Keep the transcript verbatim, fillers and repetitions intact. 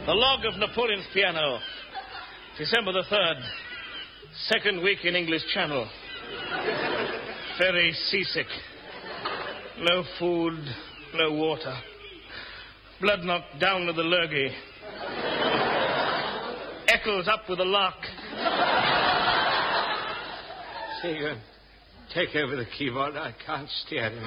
The log of Napoleon's piano. December the third. Second week in English Channel. Very seasick. No food, no water. Blood knocked down with the lurgy. Eccles up with the lark. Say, uh, take over the keyboard. I can't steer him.